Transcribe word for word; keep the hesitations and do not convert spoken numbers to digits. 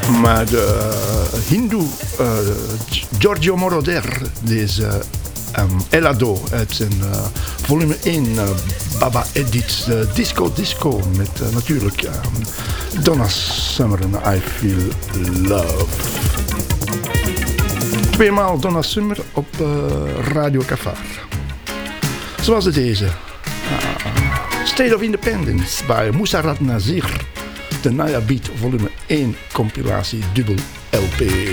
Maar de Hindoe uh, Giorgio Moroder, deze um, Elado uit zijn uh, volume één, uh, Baba Edith's uh, Disco Disco, met uh, natuurlijk um, Donna Summer en I Feel Love. Tweemaal Donna Summer op uh, Radio Cafar. Zoals deze. Uh, State of Independence bij Musarat Nazir. De Naya Beat volume één compilatie dubbel L P.